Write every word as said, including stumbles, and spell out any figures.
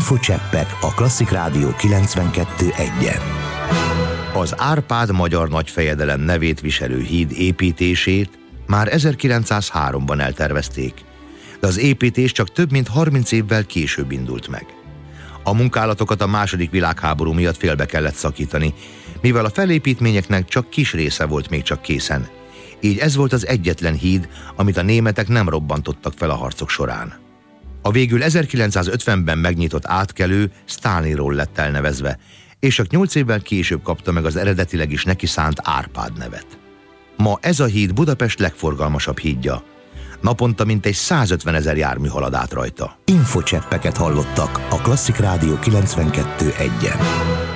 Infocseppek a Klasszik Rádió kilencvenkettő egyen. Az Árpád magyar nagyfejedelem nevét viselő híd építését már ezerkilencszázháromban eltervezték, de az építés csak több mint harminc évvel később indult meg. A munkálatokat a második világháború miatt félbe kellett szakítani, mivel a felépítményeknek csak kis része volt még csak készen. Így ez volt az egyetlen híd, amit a németek nem robbantottak fel a harcok során. A végül ezerkilencszázötvenben megnyitott átkelő Sztálinról lett elnevezve, és csak nyolc évvel később kapta meg az eredetileg is neki szánt Árpád nevet. Ma ez a híd Budapest legforgalmasabb hídja. Naponta mintegy százötvenezer jármű halad át rajta. Infocseppeket hallottak a Klasszik Rádió kilencvenkettő egyen.